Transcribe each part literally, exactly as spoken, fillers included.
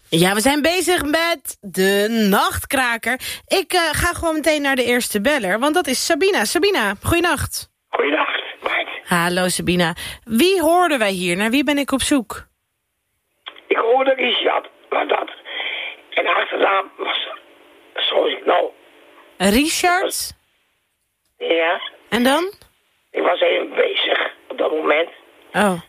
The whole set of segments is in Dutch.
Ja, we zijn bezig met de nachtkraker. Ik uh, ga gewoon meteen naar de eerste beller, want dat is Sabina. Sabina, goeienacht. Goeienacht, Mike. Hallo Sabina. Wie hoorden wij hier? Naar wie ben ik op zoek? Ik hoorde Richard, maar dat. En de achternaam was, zoals ik nou... Richard? Ja. En dan? Ik was even bezig op dat moment. Oh.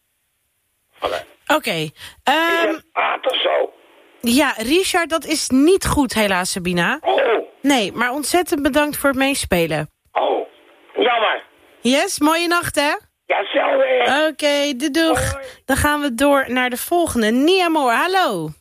Oké. Okay. Um, ah, toch zo. Ja, Richard, dat is niet goed helaas, Sabina. Oh. Nee, maar ontzettend bedankt voor het meespelen. Oh, jammer. Yes, mooie nacht, hè? Ja, zelfde. Oké, okay, de doeg. Hoi. Dan gaan we door naar de volgende. Nia Moor, hallo.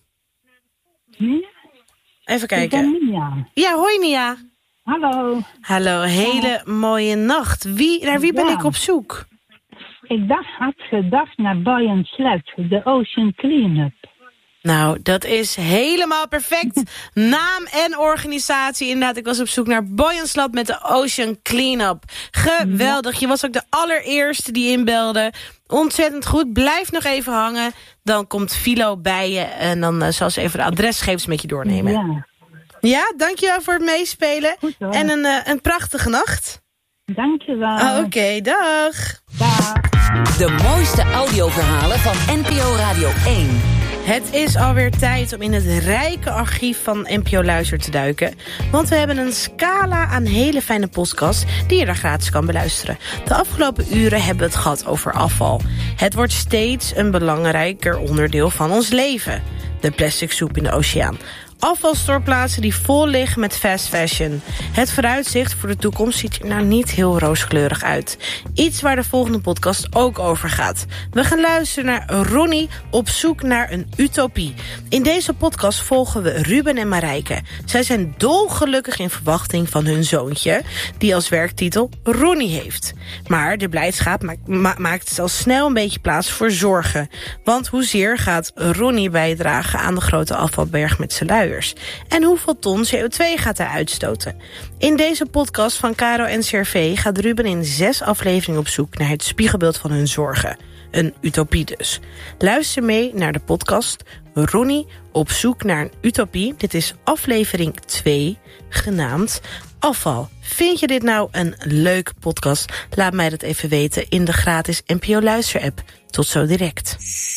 Nia? Even kijken. Ik ben Nia. Ja, hoi Nia. Hallo. Hallo, hele ja. mooie nacht. Wie, naar wie ben ja. ik op zoek? Ik dacht, had gedacht naar Boy and Sled, de Ocean Cleanup. Nou, dat is helemaal perfect. Naam en organisatie. Inderdaad, ik was op zoek naar Boy and Sled met de Ocean Cleanup. Geweldig. Je was ook de allereerste die inbelde. Ontzettend goed. Blijf nog even hangen. Dan komt Philo bij je en dan uh, zal ze even de adresgevers met je doornemen. Ja. Ja, dankjewel voor het meespelen. Goed, hoor. En een, uh, een prachtige nacht. Dankjewel. Oh, Oké, okay, dag. Dag. De mooiste audioverhalen van N P O Radio één. Het is alweer tijd om in het rijke archief van N P O Luister te duiken. Want we hebben een scala aan hele fijne podcasts die je daar gratis kan beluisteren. De afgelopen uren hebben we het gehad over afval. Het wordt steeds een belangrijker onderdeel van ons leven. De plastic soep in de oceaan. Afvalstortplaatsen die vol liggen met fast fashion. Het vooruitzicht voor de toekomst ziet er nou niet heel rooskleurig uit. Iets waar de volgende podcast ook over gaat. We gaan luisteren naar Ronnie op zoek naar een utopie. In deze podcast volgen we Ruben en Marijke. Zij zijn dolgelukkig in verwachting van hun zoontje, die als werktitel Ronnie heeft. Maar de blijdschap ma- ma- maakt al snel een beetje plaats voor zorgen. Want hoezeer gaat Ronnie bijdragen aan de grote afvalberg met zijn luiers? En hoeveel ton C O twee gaat hij uitstoten? In deze podcast van Caro en C R V gaat Ruben in zes afleveringen op zoek naar het spiegelbeeld van hun zorgen. Een utopie dus. Luister mee naar de podcast Ronnie op zoek naar een utopie. Dit is aflevering twee, genaamd Afval. Vind je dit nou een leuke podcast? Laat mij dat even weten in de gratis N P O Luister app. Tot zo direct.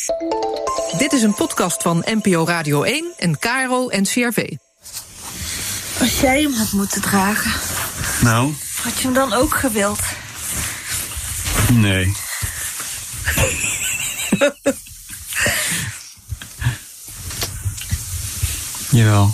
Dit is een podcast van N P O Radio één en Caro en C R V. Als jij hem had moeten dragen, nou, had je hem dan ook gewild? Nee. Jawel.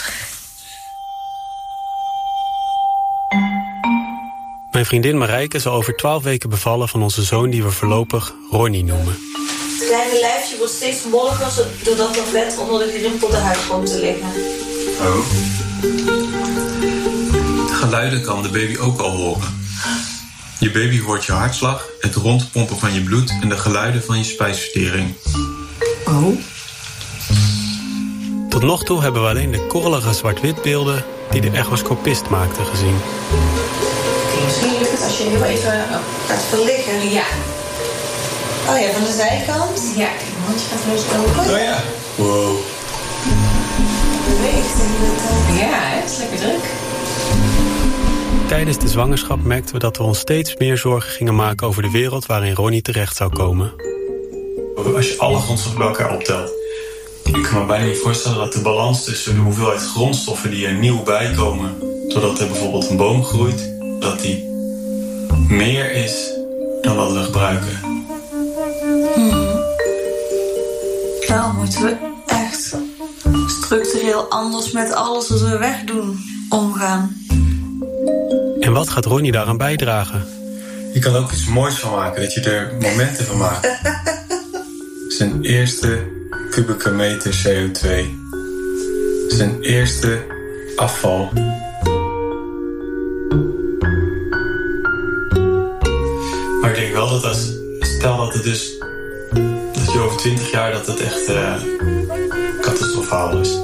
Mijn vriendin Marijke zal over twaalf weken bevallen van onze zoon die we voorlopig Ronnie noemen. Het kleine lijfje wordt steeds molliger doordat nog vet onder de gerimpelde huid komt te liggen. Oh. De geluiden kan de baby ook al horen. Je baby hoort je hartslag, het rondpompen van je bloed en de geluiden van je spijsvertering. Oh. Tot nog toe hebben we alleen de korrelige zwart-wit beelden die de echoscopist maakte gezien. Misschien lukt het als je heel even gaat verliggen. Ja. Oh ja, van de zijkant. Ja, je mondje gaat los open. Oh ja. Wow. Beweegt de hele tijd. Ja, het is lekker druk. Tijdens de zwangerschap merkten we dat we ons steeds meer zorgen gingen maken over de wereld waarin Ronnie terecht zou komen. Als je alle grondstoffen bij elkaar optelt, ik kan me bijna niet voorstellen dat de balans tussen de hoeveelheid grondstoffen die er nieuw bij komen, doordat er bijvoorbeeld een boom groeit, dat die meer is dan wat we gebruiken. Hmm. Nou moeten we echt structureel anders met alles wat we wegdoen omgaan. En wat gaat Ronnie daaraan bijdragen? Je kan er ook iets moois van maken, dat je er momenten van maakt. Zijn eerste kubieke meter C O twee. Zijn eerste afval. Maar ik denk wel dat als, stel dat het dus, dat je over twintig jaar dat het echt uh, catastrofaal is.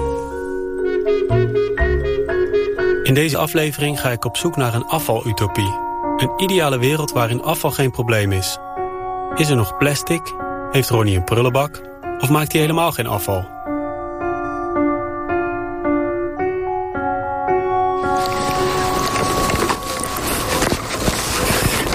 In deze aflevering ga ik op zoek naar een afvalutopie. Een ideale wereld waarin afval geen probleem is. Is er nog plastic? Heeft Ronnie een prullenbak? Of maakt hij helemaal geen afval?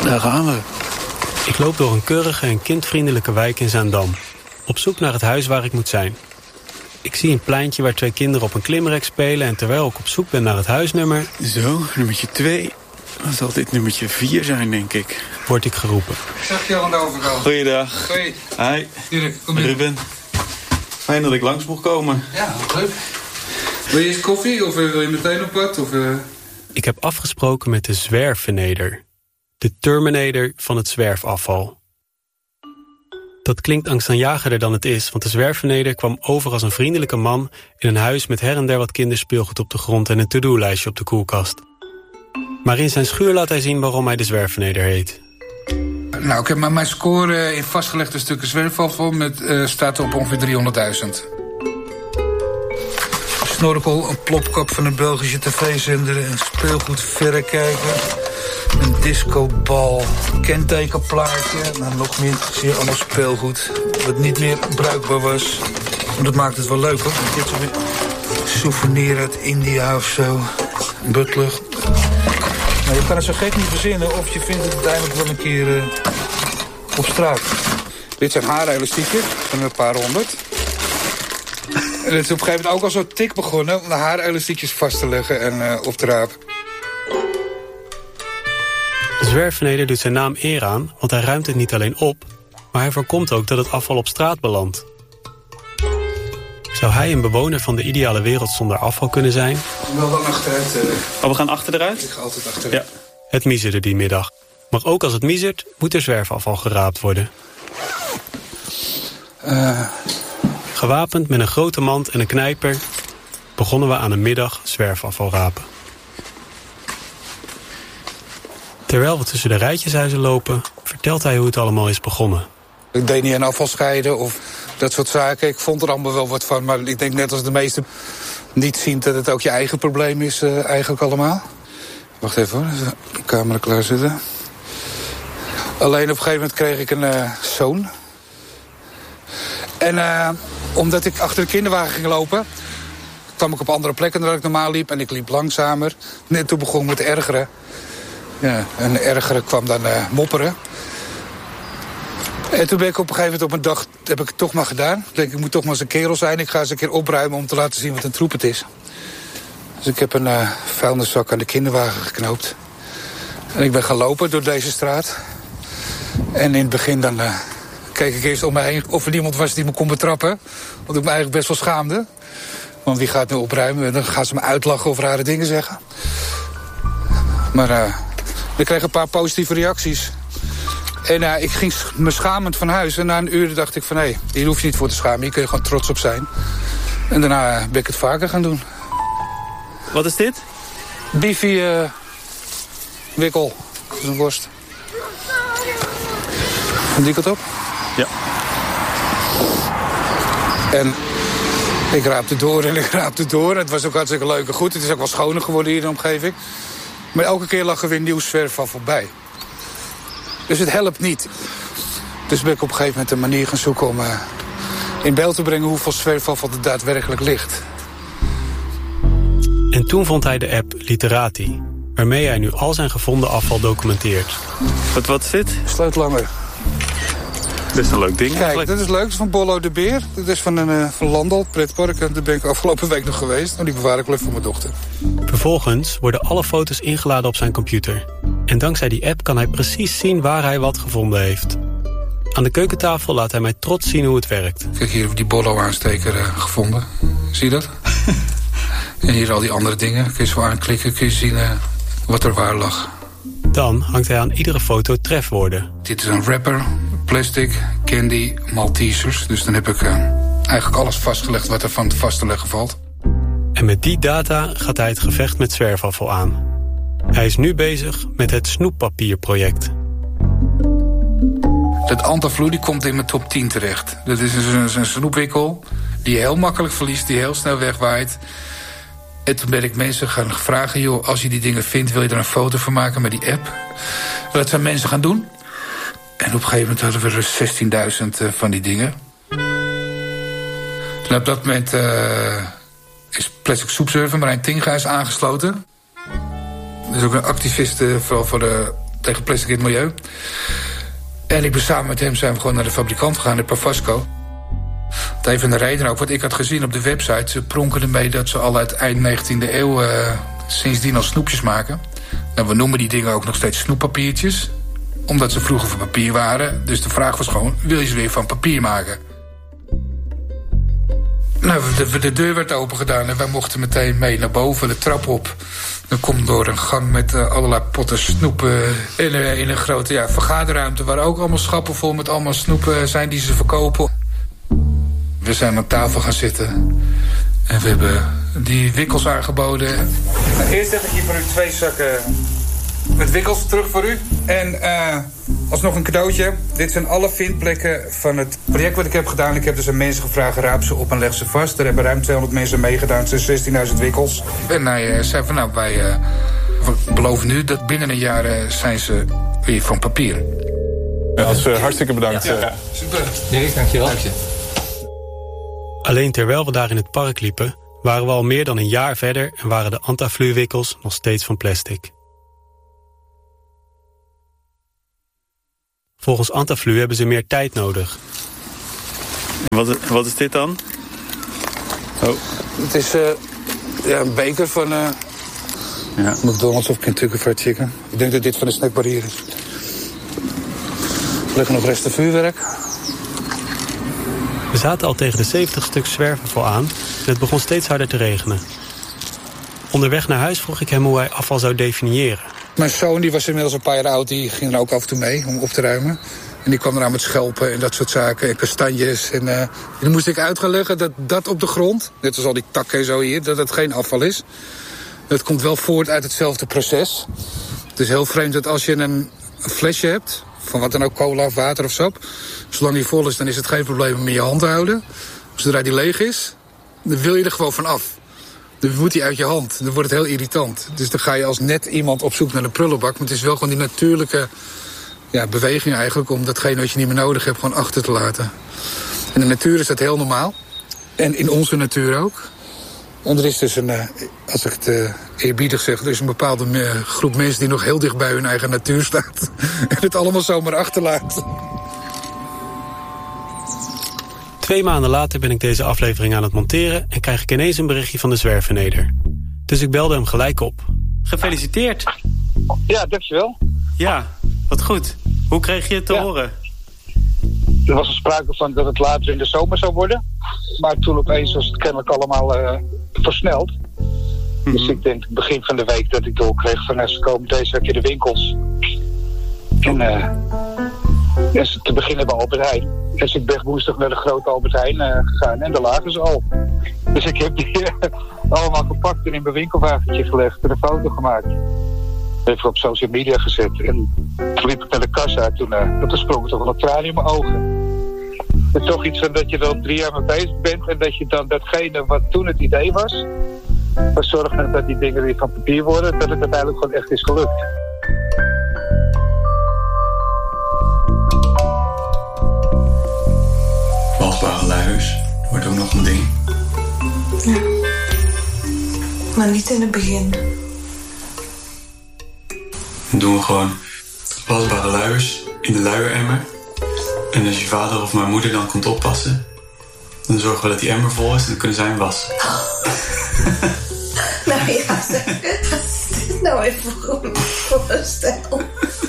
Daar gaan we. Ik loop door een keurige en kindvriendelijke wijk in Zaandam. Op zoek naar het huis waar ik moet zijn. Ik zie een pleintje waar twee kinderen op een klimrek spelen... en terwijl ik op zoek ben naar het huisnummer... Zo, nummertje twee. Dan zal dit nummertje vier zijn, denk ik. Word ik geroepen. Ik zag je al aan de overkant. Goeiedag. Hoi. Hi. Dirk, kom binnen. Ruben. Fijn dat ik langs mocht komen. Ja, leuk. Wil je eens koffie of wil je meteen op wat? Of, uh... Ik heb afgesproken met de zwerfverneder. De Terminator van het zwerfafval. Dat klinkt angstaanjagender dan het is, want de zwerfverneder kwam over als een vriendelijke man in een huis met her en der wat kinderspeelgoed op de grond en een to-do-lijstje op de koelkast. Maar in zijn schuur laat hij zien waarom hij de zwerfverneder heet. Nou, ik heb maar mijn score in vastgelegde stukken zwerfafval met uh, staat op ongeveer driehonderdduizend. Snorkel, een plopkap van een Belgische tv-zender, een speelgoedverrekijker, een discobal, kentekenplaatje, nou, nog meer, zie je allemaal speelgoed, wat niet meer bruikbaar was. Maar dat maakt het wel leuk, hoor. Dit is een souvenir uit India of zo, butler. Nou, je kan het zo gek niet verzinnen of je vindt het uiteindelijk wel een keer uh, op straat. Dit zijn haarelastiekjes van een paar honderd. En het is op een gegeven moment ook al zo tik begonnen om de haarelastiekjes vast te leggen en uh, op te rapen. De zwerfverneder doet zijn naam eer aan, want hij ruimt het niet alleen op, maar hij voorkomt ook dat het afval op straat belandt. Zou hij een bewoner van de ideale wereld zonder afval kunnen zijn? Wel dan achteruit. Uh... Oh, we gaan achter eruit? Ik ga altijd achteruit. Ja. Het miezerde die middag. Maar ook als het miezert, moet er zwerfafval geraapt worden. Uh... Gewapend met een grote mand en een knijper begonnen we aan een middag zwerfafval rapen. Terwijl we tussen de rijtjeshuizen lopen, vertelt hij hoe het allemaal is begonnen. Ik deed niet aan afval scheiden of dat soort zaken. Ik vond er allemaal wel wat van, maar ik denk net als de meesten niet zien dat het ook je eigen probleem is uh, eigenlijk allemaal. Wacht even hoor, de camera klaarzetten. Alleen op een gegeven moment kreeg ik een uh, zoon. En uh, omdat ik achter de kinderwagen ging lopen, kwam ik op andere plekken dan ik normaal liep. En ik liep langzamer. Net toen begon ik me te ergeren. Ja, en ergeren kwam dan uh, mopperen. En toen ben ik op een gegeven moment op een dag, heb ik het toch maar gedaan. Ik denk, ik moet toch maar eens een kerel zijn. Ik ga eens een keer opruimen om te laten zien wat een troep het is. Dus ik heb een uh, vuilniszak aan de kinderwagen geknoopt. En ik ben gaan lopen door deze straat. En in het begin dan uh, keek ik eerst om me heen of er iemand was die me kon betrappen. Want ik me eigenlijk best wel schaamde. Want wie gaat nu opruimen? En dan gaan ze me uitlachen of rare dingen zeggen. Maar uh, ik kreeg een paar positieve reacties. En uh, ik ging me schamend van huis. En na een uur dacht ik van, hé, hey, hier hoef je niet voor te schamen. Hier kun je gewoon trots op zijn. En daarna uh, ben ik het vaker gaan doen. Wat is dit? Biefie uh, wikkel. Dat is een worst. Van die kant op? Ja. En ik raapte door en ik raapte door. Het was ook hartstikke leuk en goed. Het is ook wel schoner geworden hier in de omgeving. Maar elke keer lag er weer nieuw zwerfafval bij. Dus het helpt niet. Dus ben ik op een gegeven moment een manier gaan zoeken om uh, in beeld te brengen hoeveel zwerfafval er daadwerkelijk ligt. En toen vond hij de app Literati, waarmee hij nu al zijn gevonden afval documenteert. Wat, wat is dit? Sleutelanger. Dat is een leuk ding. Kijk, eigenlijk. Dat is leuk. Dat is van Bollo de Beer. Dat is van een uh, van Landal, pretpark. En daar ben ik afgelopen week nog geweest. En die bewaar ik wel even voor mijn dochter. Vervolgens worden alle foto's ingeladen op zijn computer. En dankzij die app kan hij precies zien waar hij wat gevonden heeft. Aan de keukentafel laat hij mij trots zien hoe het werkt. Kijk, hier heb ik die Bollo-aansteker uh, gevonden. Zie je dat? En hier al die andere dingen. Kun je zo aanklikken, kun je zien uh, wat er waar lag. Dan hangt hij aan iedere foto trefwoorden. Dit is een wrapper, plastic, candy, Maltesers. Dus dan heb ik uh, eigenlijk alles vastgelegd wat er van vast te leggen valt. En met die data gaat hij het gevecht met zwerfafval aan. Hij is nu bezig met het snoeppapierproject. Dat Antaflu die komt in mijn top tien terecht. Dat is een, een snoepwikkel die je heel makkelijk verliest, die heel snel wegwaait. En toen ben ik mensen gaan vragen, joh, als je die dingen vindt, wil je er een foto van maken met die app? Dat zijn mensen gaan doen. En op een gegeven moment hadden we er zestienduizend uh, van die dingen. En op dat moment uh, is Plastic Soepserver Marijn Tinga is aangesloten. Dat is ook een activist uh, vooral voor de, tegen plastic in het milieu. En ik ben samen met hem zijn we gewoon naar de fabrikant gegaan, de Pavasco. Dat heeft een reden ook, wat ik had gezien op de website. Ze pronken ermee dat ze al uit eind negentiende eeuw uh, sindsdien al snoepjes maken. Nou, we noemen die dingen ook nog steeds snoeppapiertjes. Omdat ze vroeger van papier waren. Dus de vraag was gewoon, wil je ze weer van papier maken? Nou, de, de deur werd open gedaan en wij mochten meteen mee naar boven, de trap op. Dan komt door een gang met uh, allerlei potten snoepen in, uh, in een grote ja, vergaderruimte... waar ook allemaal schappen vol met allemaal snoepen zijn die ze verkopen. We zijn aan tafel gaan zitten en we hebben die wikkels aangeboden. Nou, eerst heb ik hier voor u twee zakken met wikkels terug voor u. En uh, alsnog een cadeautje. Dit zijn alle vindplekken van het project wat ik heb gedaan. Ik heb dus aan mensen gevraagd, raap ze op en leg ze vast. Er hebben ruim tweehonderd mensen meegedaan. Het zijn zestienduizend wikkels. En hij uh, zei van nou, wij uh, we beloven nu dat binnen een jaar uh, zijn ze weer van papier. Ja, dat is uh, hartstikke bedankt. Ja, ja. Super. Dirk, dankjewel. Dank je. Alleen terwijl we daar in het park liepen, waren we al meer dan een jaar verder en waren de Antaflu-wikkels nog steeds van plastic. Volgens Antaflu hebben ze meer tijd nodig. Wat, wat is dit dan? Oh. Het is uh, ja, een beker van uh, ja. McDonald's of Kentucky Fried Chicken. Ik denk dat dit van de snackbar hier is. Er liggen nog resten vuurwerk. We zaten al tegen de zeventig stuk zwerfafval aan en het begon steeds harder te regenen. Onderweg naar huis vroeg ik hem hoe hij afval zou definiëren. Mijn zoon die was inmiddels een paar jaar oud, die ging er ook af en toe mee om op te ruimen. En die kwam eraan met schelpen en dat soort zaken en kastanjes. En uh, dan moest ik uit gaan leggen dat dat op de grond, net als al die takken en zo hier, dat het geen afval is. Het komt wel voort uit hetzelfde proces. Het is heel vreemd dat als je een, een flesje hebt, van wat dan ook, cola of water of sap, zolang die vol is, dan is het geen probleem om in je hand te houden. Zodra die leeg is, dan wil je er gewoon van af. Dan moet die uit je hand. Dan wordt het heel irritant. Dus dan ga je als net iemand op zoek naar de prullenbak. Maar het is wel gewoon die natuurlijke ja, beweging eigenlijk om datgene wat je niet meer nodig hebt gewoon achter te laten. In de natuur is dat heel normaal. En in onze natuur ook. En er is dus een, als ik het uh, eerbiedig zeg, er is een bepaalde uh, groep mensen die nog heel dicht bij hun eigen natuur staat. En het allemaal zomaar achterlaat. Twee maanden later ben ik deze aflevering aan het monteren en krijg ik ineens een berichtje van de zwerfverneder. Dus ik belde hem gelijk op. Gefeliciteerd. Ja, dankjewel. Ja, wat goed. Hoe kreeg je het te ja. horen? Er was er sprake van dat het later in de zomer zou worden. Maar toen opeens was het kennelijk allemaal uh, versneld. Mm-hmm. Dus ik denk begin van de week dat ik doorkreeg van nou, ze komen deze week in de winkels. En uh, ja, te beginnen bij Albert Heijn. Dus ik ben woensdag naar de grote Albert Heijn uh, gegaan en daar lagen ze al. Dus ik heb die uh, allemaal gepakt en in mijn winkelwagentje gelegd en een foto gemaakt. Even op social media gezet. En toen liep ik naar de kassa. Toen, uh, toen sprong ik toch wel een traan in mijn ogen. Het is toch iets van dat je dan drie jaar mee bezig bent. En dat je dan datgene wat toen het idee was. Maar zorgen dat die dingen weer van papier worden. Dat het uiteindelijk gewoon echt is gelukt. Wasbare luiers wordt ook nog een ding. Ja. Maar niet in het begin. Dan doen we gewoon wasbare luiers in de luieremmer. En als je vader of mijn moeder dan komt oppassen, dan zorgen we dat die emmer vol is en dan kunnen zij hem wassen. Nou ja, zeg, wat is dit nou even voor een voorstel?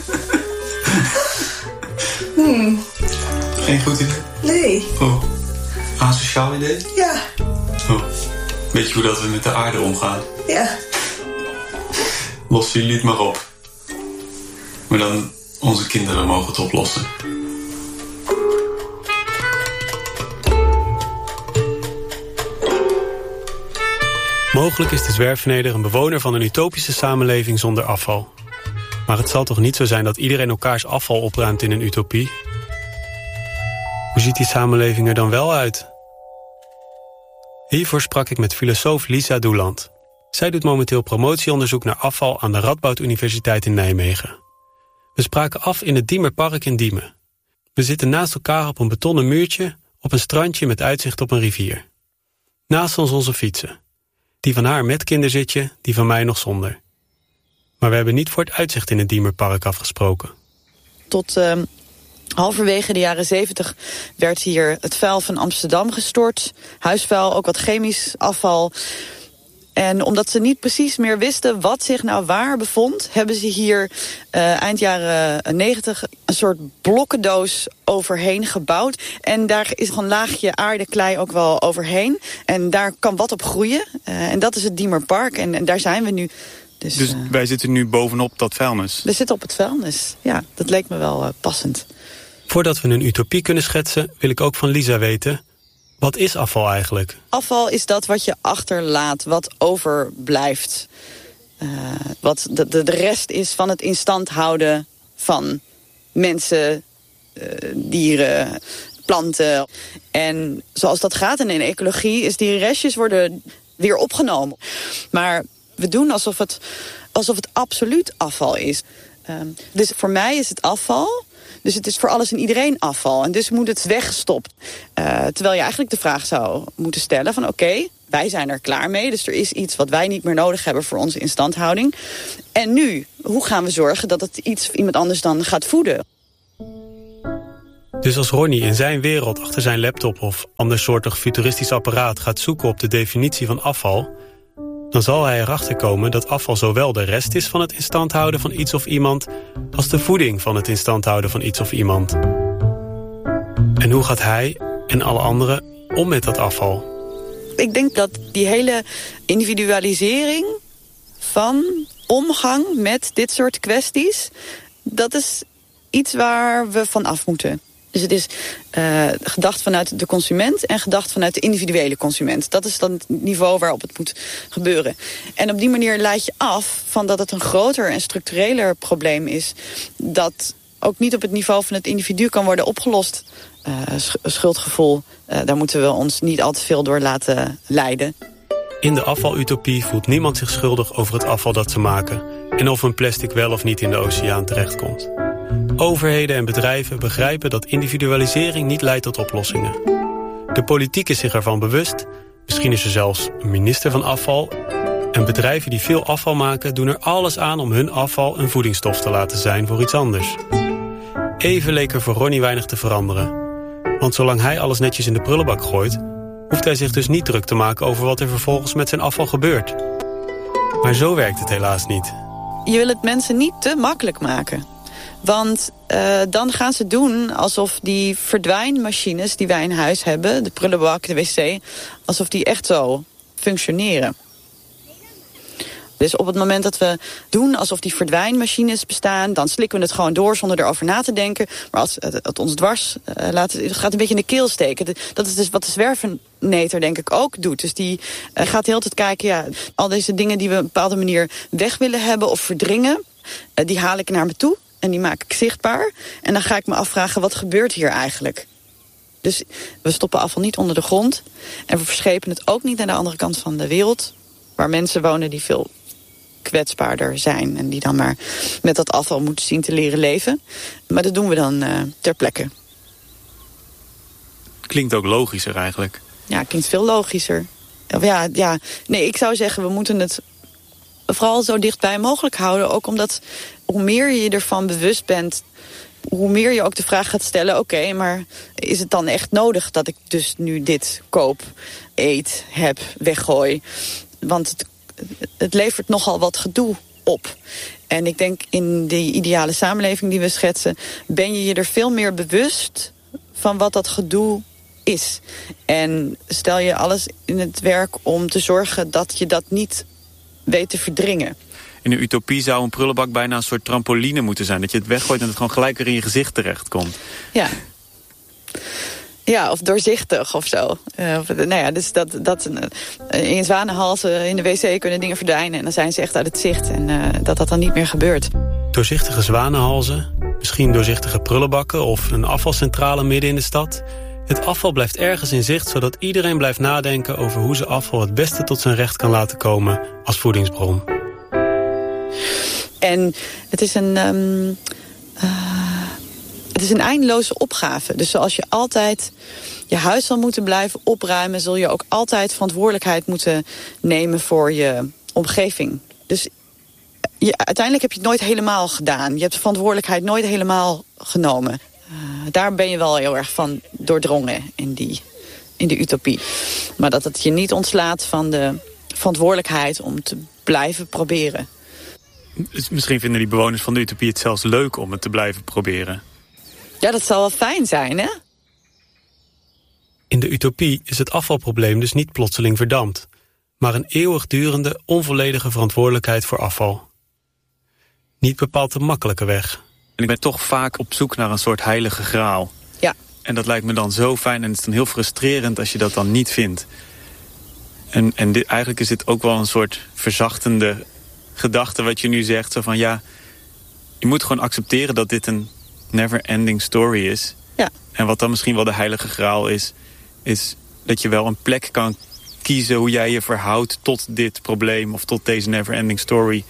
hmm. Geen goed idee? Nee. Oh, asociaal idee? Ja. Oh, weet je hoe dat we met de aarde omgaan? Ja. Lossen jullie het maar op. Maar dan onze kinderen mogen het oplossen. Mogelijk is de zwerfverneder een bewoner van een utopische samenleving zonder afval. Maar het zal toch niet zo zijn dat iedereen elkaars afval opruimt in een utopie? Hoe ziet die samenleving er dan wel uit? Hiervoor sprak ik met filosoof Lisa Doeland. Zij doet momenteel promotieonderzoek naar afval aan de Radboud Universiteit in Nijmegen. We spraken af in het Diemerpark in Diemen. We zitten naast elkaar op een betonnen muurtje op een strandje met uitzicht op een rivier. Naast ons onze fietsen. Die van haar met kinderzitje, die van mij nog zonder. Maar we hebben niet voor het uitzicht in het Diemerpark afgesproken. Tot uh, halverwege de jaren zeventig werd hier het vuil van Amsterdam gestort. Huisvuil, ook wat chemisch afval. En omdat ze niet precies meer wisten wat zich nou waar bevond, hebben ze hier uh, eind jaren negentig een soort blokkendoos overheen gebouwd. En daar is gewoon een laagje aarde, klei ook wel overheen. En daar kan wat op groeien. Uh, en dat is het Diemerpark. En, en daar zijn we nu. Dus, dus uh, wij zitten nu bovenop dat vuilnis? We zitten op het vuilnis, ja. Dat leek me wel uh, passend. Voordat we een utopie kunnen schetsen, wil ik ook van Lisa weten, wat is afval eigenlijk? Afval is dat wat je achterlaat, wat overblijft. Uh, wat de, de, de rest is van het in stand houden van mensen, uh, dieren, planten. En zoals dat gaat in de ecologie, is die restjes worden weer opgenomen. Maar we doen alsof het, alsof het absoluut afval is. Um, dus voor mij is het afval. Dus het is voor alles en iedereen afval. En dus moet het weggestopt. Uh, terwijl je eigenlijk de vraag zou moeten stellen van oké, okay, wij zijn er klaar mee. Dus er is iets wat wij niet meer nodig hebben voor onze instandhouding. En nu, hoe gaan we zorgen dat het iets iemand anders dan gaat voeden? Dus als Ronnie in zijn wereld achter zijn laptop of andersoortig futuristisch apparaat gaat zoeken op de definitie van afval, dan zal hij erachter komen dat afval zowel de rest is van het in stand houden van iets of iemand, als de voeding van het in stand houden van iets of iemand. En hoe gaat hij en alle anderen om met dat afval? Ik denk dat die hele individualisering van omgang met dit soort kwesties, dat is iets waar we van af moeten. Dus het is uh, gedacht vanuit de consument en gedacht vanuit de individuele consument. Dat is dan het niveau waarop het moet gebeuren. En op die manier leid je af van dat het een groter en structureler probleem is, dat ook niet op het niveau van het individu kan worden opgelost. Uh, schuldgevoel, uh, daar moeten we ons niet al te veel door laten leiden. In de afvalutopie voelt niemand zich schuldig over het afval dat ze maken en of een plastic wel of niet in de oceaan terechtkomt. Overheden en bedrijven begrijpen dat individualisering niet leidt tot oplossingen. De politiek is zich ervan bewust, misschien is er zelfs een minister van afval, en bedrijven die veel afval maken doen er alles aan om hun afval een voedingsstof te laten zijn voor iets anders. Even leek er voor Ronnie weinig te veranderen. Want zolang hij alles netjes in de prullenbak gooit, hoeft hij zich dus niet druk te maken over wat er vervolgens met zijn afval gebeurt. Maar zo werkt het helaas niet. Je wil het mensen niet te makkelijk maken. Want uh, dan gaan ze doen alsof die verdwijnmachines die wij in huis hebben, de prullenbak, de wc, alsof die echt zo functioneren. Dus op het moment dat we doen alsof die verdwijnmachines bestaan, dan slikken we het gewoon door zonder erover na te denken. Maar als het, het ons dwars uh, laat, het gaat een beetje in de keel steken. Dat is dus wat de zwerfeneter denk ik ook doet. Dus die uh, gaat de hele tijd kijken, ja, al deze dingen die we op een bepaalde manier weg willen hebben of verdringen, uh, die haal ik naar me toe. En die maak ik zichtbaar. En dan ga ik me afvragen, wat gebeurt hier eigenlijk? Dus we stoppen afval niet onder de grond. En we verschepen het ook niet naar de andere kant van de wereld, waar mensen wonen die veel kwetsbaarder zijn. En die dan maar met dat afval moeten zien te leren leven. Maar dat doen we dan uh, ter plekke. Klinkt ook logischer eigenlijk. Ja, klinkt veel logischer. Ja, ja, nee, ik zou zeggen, we moeten het vooral zo dichtbij mogelijk houden. Ook omdat hoe meer je ervan bewust bent, hoe meer je ook de vraag gaat stellen, oké, okay, maar is het dan echt nodig dat ik dus nu dit koop, eet, heb, weggooi? Want het, het levert nogal wat gedoe op. En ik denk in die ideale samenleving die we schetsen, ben je je er veel meer bewust van wat dat gedoe is. En stel je alles in het werk om te zorgen dat je dat niet weet te verdringen. In een utopie zou een prullenbak bijna een soort trampoline moeten zijn. Dat je het weggooit en het gewoon gelijk weer in je gezicht terechtkomt. Ja. Ja, of doorzichtig of zo. Uh, of, nou ja, dus dat, dat uh, in zwanenhalzen in de wc kunnen dingen verdwijnen. En dan zijn ze echt uit het zicht. En uh, dat dat dan niet meer gebeurt. Doorzichtige zwanenhalzen, misschien doorzichtige prullenbakken of een afvalcentrale midden in de stad. Het afval blijft ergens in zicht, zodat iedereen blijft nadenken over hoe ze afval het beste tot zijn recht kan laten komen als voedingsbron. En het is een, um, uh, het is een eindeloze opgave. Dus zoals je altijd je huis zal moeten blijven opruimen, zul je ook altijd verantwoordelijkheid moeten nemen voor je omgeving. Dus je, uiteindelijk heb je het nooit helemaal gedaan. Je hebt de verantwoordelijkheid nooit helemaal genomen. Uh, daar ben je wel heel erg van doordrongen in die, in die utopie. Maar dat het je niet ontslaat van de verantwoordelijkheid om te blijven proberen. Misschien vinden die bewoners van de utopie het zelfs leuk om het te blijven proberen. Ja, dat zal wel fijn zijn, hè? In de utopie is het afvalprobleem dus niet plotseling verdampt, maar een eeuwigdurende, onvolledige verantwoordelijkheid voor afval. Niet bepaald de makkelijke weg. En ik ben toch vaak op zoek naar een soort heilige graal. Ja. En dat lijkt me dan zo fijn en het is dan heel frustrerend als je dat dan niet vindt. En, en dit, eigenlijk is dit ook wel een soort verzachtende gedachte wat je nu zegt. Zo van ja, je moet gewoon accepteren dat dit een never-ending story is. Ja. En wat dan misschien wel de heilige graal is, is dat je wel een plek kan kiezen hoe jij je verhoudt tot dit probleem of tot deze never-ending story.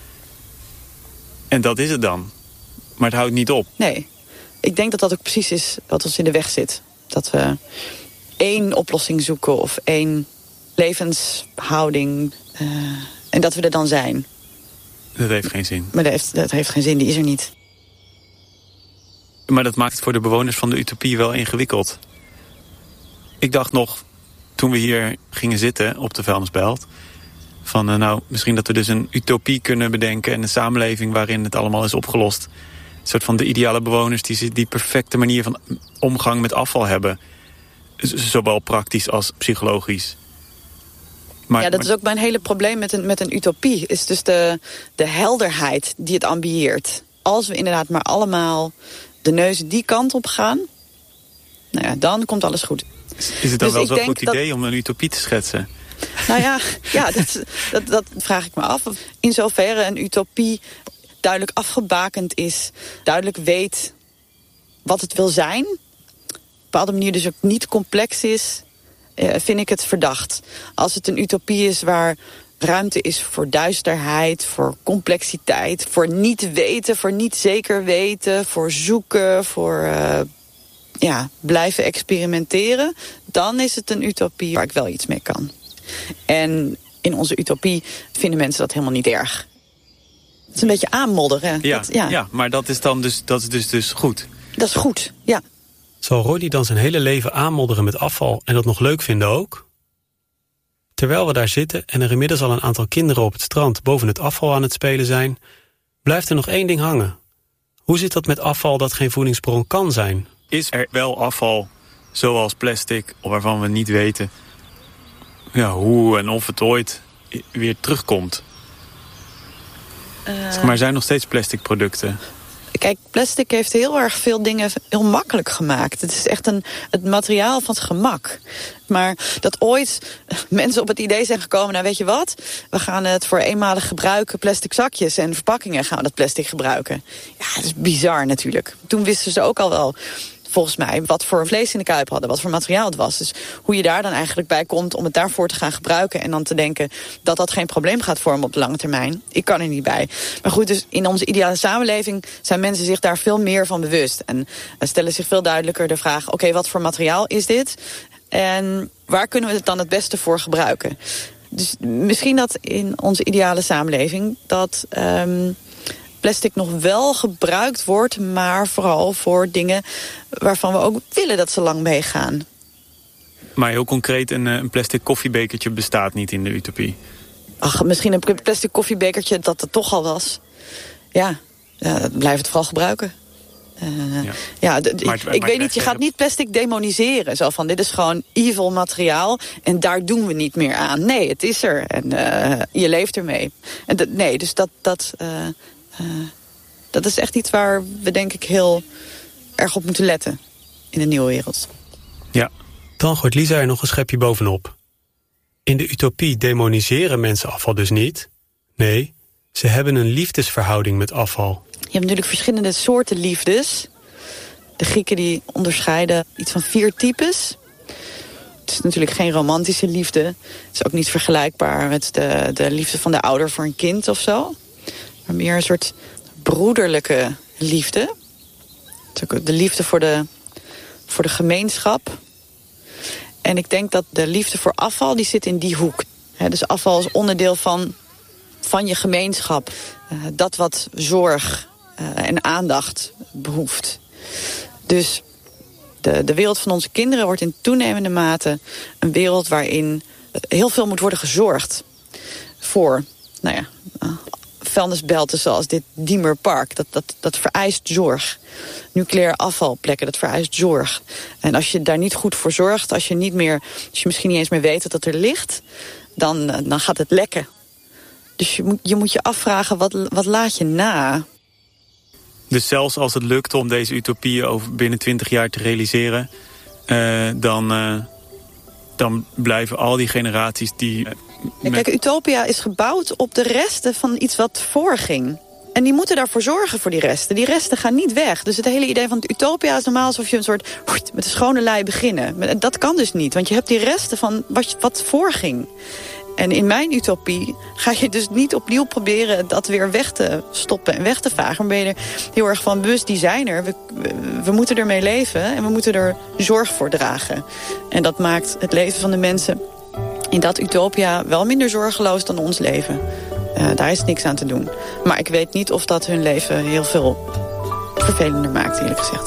En dat is het dan. Maar het houdt niet op. Nee, ik denk dat dat ook precies is wat ons in de weg zit. Dat we één oplossing zoeken of één levenshouding. Uh, en dat we er dan zijn. Dat heeft geen zin. Maar dat heeft, dat heeft geen zin, die is er niet. Maar dat maakt het voor de bewoners van de utopie wel ingewikkeld. Ik dacht nog, toen we hier gingen zitten op de vuilnisbelt, van uh, nou, misschien dat we dus een utopie kunnen bedenken en een samenleving waarin het allemaal is opgelost. Een soort van de ideale bewoners die die perfecte manier van omgang met afval hebben. Z- zowel praktisch als psychologisch. Maar, ja, dat maar... is ook mijn hele probleem met een, met een utopie. Is dus de, de helderheid die het ambieert. Als we inderdaad maar allemaal de neuzen die kant op gaan, nou ja, dan komt alles goed. Is het dan dus wel zo'n goed dat... idee om een utopie te schetsen? Nou ja, ja dat, dat, dat vraag ik me af. In zoverre een utopie duidelijk afgebakend is, duidelijk weet wat het wil zijn, op een bepaalde manier dus ook niet complex is, eh, vind ik het verdacht. Als het een utopie is waar ruimte is voor duisterheid, voor complexiteit, voor niet weten, voor niet zeker weten, voor zoeken, voor uh, ja, blijven experimenteren, dan is het een utopie waar ik wel iets mee kan. En in onze utopie vinden mensen dat helemaal niet erg. Het is een beetje aanmodderen. Ja, dat, ja. ja, maar dat is dan dus, dat is dus, dus goed. Dat is goed, ja. Zal Roddy dan zijn hele leven aanmodderen met afval en dat nog leuk vinden ook? Terwijl we daar zitten en er inmiddels al een aantal kinderen op het strand boven het afval aan het spelen zijn, blijft er nog één ding hangen. Hoe zit dat met afval dat geen voedingsbron kan zijn? Is er wel afval, zoals plastic, waarvan we niet weten ja, hoe en of het ooit weer terugkomt? Uh, maar er zijn nog steeds plastic producten. Kijk, plastic heeft heel erg veel dingen heel makkelijk gemaakt. Het is echt een, het materiaal van het gemak. Maar dat ooit mensen op het idee zijn gekomen, nou weet je wat, we gaan het voor eenmalig gebruiken, plastic zakjes en verpakkingen gaan we dat plastic gebruiken. Ja, dat is bizar natuurlijk. Toen wisten ze ook al wel, volgens mij, wat voor vlees in de kuip hadden, wat voor materiaal het was. Dus hoe je daar dan eigenlijk bij komt om het daarvoor te gaan gebruiken en dan te denken dat dat geen probleem gaat vormen op de lange termijn. Ik kan er niet bij. Maar goed, dus in onze ideale samenleving zijn mensen zich daar veel meer van bewust. En stellen zich veel duidelijker de vraag, oké, okay, wat voor materiaal is dit? En waar kunnen we het dan het beste voor gebruiken? Dus misschien dat in onze ideale samenleving dat Um, plastic nog wel gebruikt wordt, maar vooral voor dingen waarvan we ook willen dat ze lang meegaan. Maar heel concreet, een, een plastic koffiebekertje bestaat niet in de utopie. Ach, misschien een plastic koffiebekertje dat het toch al was. Ja, ja blijf het vooral gebruiken. Uh, ja, ja d- d- maar, ik maar, weet niet, je gaat niet plastic demoniseren. Zo van, dit is gewoon evil materiaal en daar doen we niet meer aan. Nee, het is er en uh, je leeft ermee. En d- nee, dus dat... dat uh, Uh, dat is echt iets waar we denk ik heel erg op moeten letten in de nieuwe wereld. Ja, dan gooit Lisa er nog een schepje bovenop. In de utopie demoniseren mensen afval dus niet. Nee, ze hebben een liefdesverhouding met afval. Je hebt natuurlijk verschillende soorten liefdes. De Grieken die onderscheiden iets van vier types. Het is natuurlijk geen romantische liefde. Het is ook niet vergelijkbaar met de, de liefde van de ouder voor een kind of zo. Maar meer een soort broederlijke liefde. Het is ook de liefde voor de, voor de gemeenschap. En ik denk dat de liefde voor afval, die zit in die hoek. He, dus afval is onderdeel van van je gemeenschap. Uh, dat wat zorg uh, en aandacht behoeft. Dus de, de wereld van onze kinderen wordt in toenemende mate een wereld waarin heel veel moet worden gezorgd voor, nou ja, uh, vuilnisbelten zoals dit Diemerpark. Dat, dat, dat vereist zorg. Nucleair afvalplekken, dat vereist zorg. En als je daar niet goed voor zorgt, als je niet meer, als je misschien niet eens meer weet dat het er ligt, dan, dan gaat het lekken. Dus je moet je, moet je afvragen, wat, wat laat je na? Dus zelfs als het lukt om deze utopieën over binnen twintig jaar te realiseren, uh, dan, uh, dan blijven al die generaties die... Uh, met... Kijk, Utopia is gebouwd op de resten van iets wat voorging. En die moeten daarvoor zorgen voor die resten. Die resten gaan niet weg. Dus het hele idee van het Utopia is normaal alsof je een soort met een schone lei beginnen. Dat kan dus niet, want je hebt die resten van wat, wat voorging. En in mijn utopie ga je dus niet opnieuw proberen dat weer weg te stoppen en weg te vagen. Maar ben je er heel erg van bewust, die zijn er. We, we, we moeten ermee leven en we moeten er zorg voor dragen. En dat maakt het leven van de mensen in dat utopia wel minder zorgeloos dan ons leven. Uh, daar is niks aan te doen. Maar ik weet niet of dat hun leven heel veel vervelender maakt, eerlijk gezegd.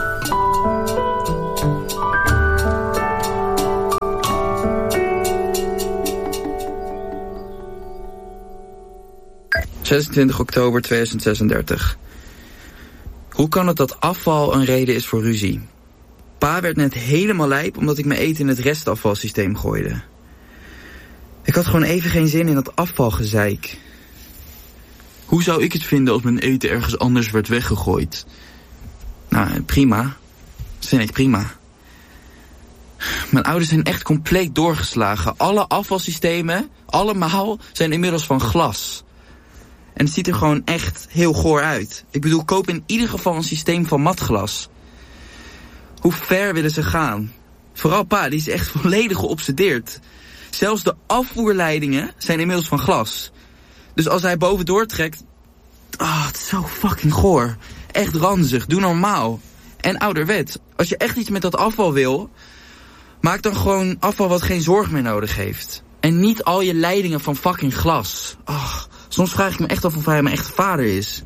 zesentwintig oktober tweeduizend zesendertig. Hoe kan het dat afval een reden is voor ruzie? Pa werd net helemaal lijp omdat ik mijn eten in het restafvalsysteem gooide. Ik had gewoon even geen zin in dat afvalgezeik. Hoe zou ik het vinden als mijn eten ergens anders werd weggegooid? Nou, prima. Dat vind ik prima. Mijn ouders zijn echt compleet doorgeslagen. Alle afvalsystemen, allemaal, zijn inmiddels van glas. En het ziet er gewoon echt heel goor uit. Ik bedoel, koop in ieder geval een systeem van matglas. Hoe ver willen ze gaan? Vooral pa, die is echt volledig geobsedeerd. Zelfs de afvoerleidingen zijn inmiddels van glas. Dus als hij bovendoor trekt... Ah, het is zo fucking goor. Echt ranzig, doe normaal. En ouderwet. Als je echt iets met dat afval wil... maak dan gewoon afval wat geen zorg meer nodig heeft. En niet al je leidingen van fucking glas. Ach, soms vraag ik me echt af of hij mijn echte vader is.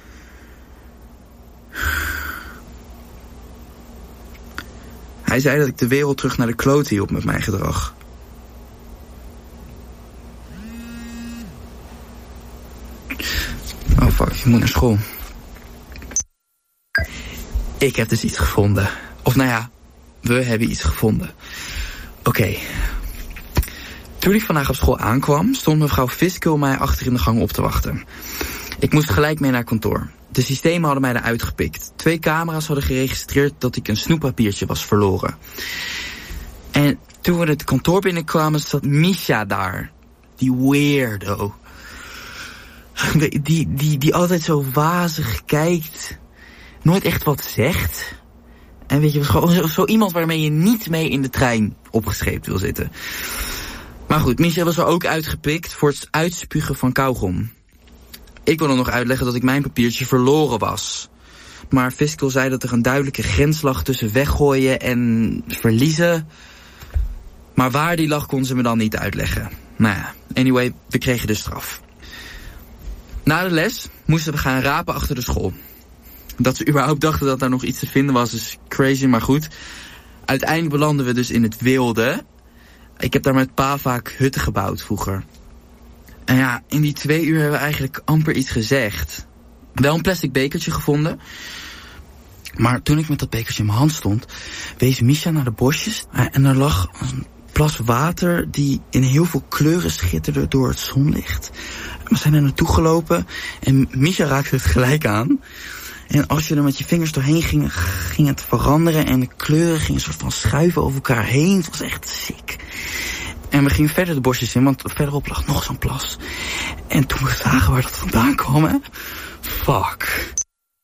Hij zei dat ik de wereld terug naar de kloot hielp met mijn gedrag. Oh fuck, ik moet naar school. Ik heb dus iets gevonden. Of nou ja, we hebben iets gevonden. Oké. Okay. Toen ik vandaag op school aankwam, stond mevrouw Fiskel mij achter in de gang op te wachten. Ik moest gelijk mee naar kantoor. De systemen hadden mij eruit gepikt. Twee camera's hadden geregistreerd dat ik een snoeppapiertje was verloren. En toen we het kantoor binnenkwamen, zat Misha daar. Die weirdo. Die, die, die altijd zo wazig kijkt. Nooit echt wat zegt. En weet je, gewoon zo, zo iemand waarmee je niet mee in de trein opgescheept wil zitten. Maar goed, Misha was er ook uitgepikt voor het uitspugen van kauwgom. Ik wilde nog uitleggen dat ik mijn papiertje verloren was. Maar Fiscal zei dat er een duidelijke grens lag tussen weggooien en verliezen. Maar waar die lag kon ze me dan niet uitleggen. Nou ja, anyway, we kregen de straf. Na de les moesten we gaan rapen achter de school. Dat ze überhaupt dachten dat daar nog iets te vinden was is crazy, maar goed. Uiteindelijk belanden we dus in het wilde. Ik heb daar met pa vaak hutten gebouwd vroeger. En ja, in die twee uur hebben we eigenlijk amper iets gezegd. Wel een plastic bekertje gevonden. Maar toen ik met dat bekertje in mijn hand stond, wees Misha naar de bosjes. En er lag een plas water die in heel veel kleuren schitterde door het zonlicht. We zijn er naartoe gelopen en Misha raakte het gelijk aan. En als je er met je vingers doorheen ging, ging het veranderen. En de kleuren gingen soort van schuiven over elkaar heen. Het was echt sick. En we gingen verder de bosjes in, want verderop lag nog zo'n plas. En toen we zagen waar dat vandaan kwam, hè? Fuck.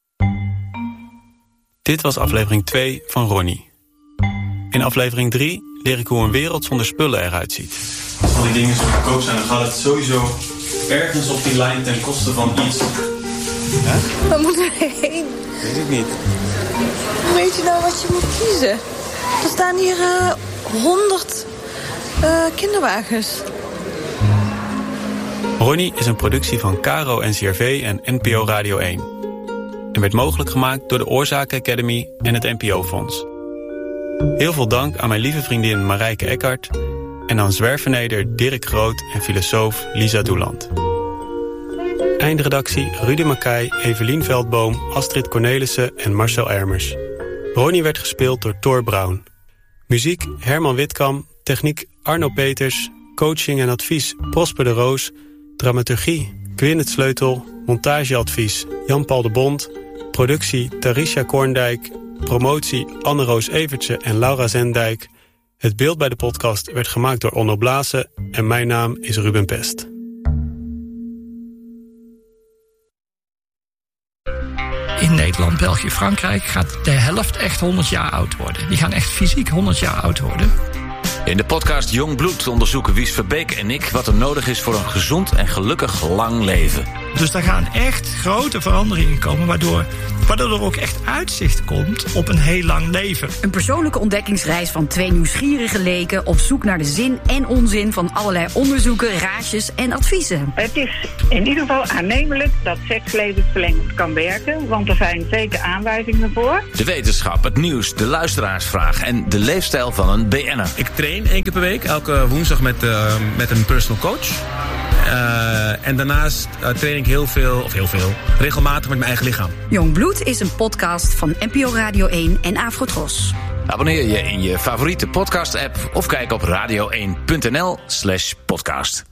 Dit was aflevering twee van Ronnie. In aflevering drie leer ik hoe een wereld zonder spullen eruit ziet. Als al die dingen zo goedkoop zijn, dan gaat het sowieso ergens op die lijn ten koste van iets. Huh? Waar moeten we heen? Weet ik niet. Weet je nou wat je moet kiezen? Er staan hier honderd uh, uh, kinderwagens. Ronnie is een productie van Caro N C R V en N P O Radio één. En werd mogelijk gemaakt door de Oorzaken Academy en het N P O-fonds. Heel veel dank aan mijn lieve vriendin Marijke Eckhart en aan zwerfverneder Dirk Groot en filosoof Lisa Doeland. Eindredactie Rudy Mackay, Evelien Veldboom, Astrid Cornelissen en Marcel Ermers. Ronnie werd gespeeld door Thor Braun. Muziek Herman Witkam, techniek Arno Peters, coaching en advies Prosper de Roos, dramaturgie Gwyneth Sleutel, montageadvies Jan-Paul de Bond, productie Tarisha Korndijk, promotie Anne-Roos Evertse en Laura Zendijk. Het beeld bij de podcast werd gemaakt door Onno Blazen en mijn naam is Ruben Pest. In Nederland, België, Frankrijk gaat de helft echt honderd jaar oud worden. Die gaan echt fysiek honderd jaar oud worden. In de podcast Jong Bloed onderzoeken Wies Verbeek en ik wat er nodig is voor een gezond en gelukkig lang leven. Dus daar gaan echt grote veranderingen komen, waardoor, waardoor er ook echt uitzicht komt op een heel lang leven. Een persoonlijke ontdekkingsreis van twee nieuwsgierige leken op zoek naar de zin en onzin van allerlei onderzoeken, raadsjes en adviezen. Het is in ieder geval aannemelijk dat sekslevensverlengend kan werken, want er zijn zeker aanwijzingen voor. De wetenschap, het nieuws, de luisteraarsvraag en de leefstijl van een B N'er. Ik train één keer per week, elke woensdag met, uh, met een personal coach. Uh, en daarnaast uh, train ik heel veel, of heel veel, regelmatig met mijn eigen lichaam. Jong Bloed is een podcast van N P O Radio één en Afrotros. Abonneer je in je favoriete podcast-app of kijk op radio één punt n l slash podcast.